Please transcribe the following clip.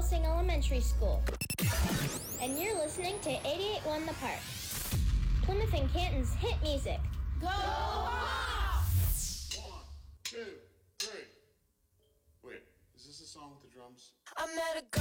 Helsing Elementary School. And you're listening to 88.1 The Park, Plymouth and Canton's hit music. Go Hawks! 1, 2, 3. Wait, is this a song with the drums? I met a girl